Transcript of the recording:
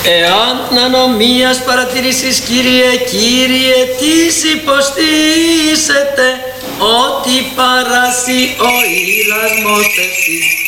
Εάν ανομίας παρατηρήσεις, Κύριε, τις υποστήσετε, ότι παράσει ο ηλασμός εσείς.